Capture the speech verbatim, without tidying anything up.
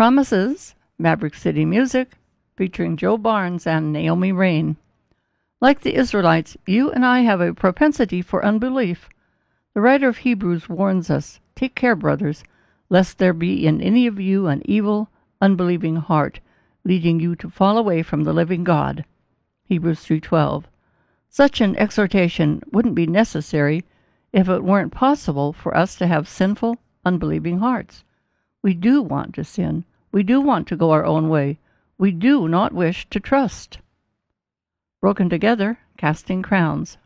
Promises, Maverick City Music, featuring Joe Barnes and Naomi Rain. Like the Israelites, you and I have a propensity for unbelief. The writer of Hebrews warns us, "Take care, brothers, lest there be in any of you an evil, unbelieving heart, leading you to fall away from the living God." Hebrews three twelve. Such an exhortation wouldn't be necessary if it weren't possible for us to have sinful, unbelieving hearts. We do want to sin. We do want to go our own way. We do not wish to trust. Broken Together, Casting Crowns,